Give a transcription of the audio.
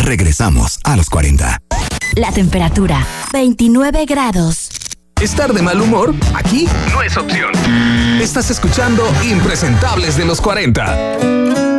Regresamos a los 40. La temperatura, 29 grados. Estar de mal humor, aquí no es opción. Estás escuchando Impresentables de los 40.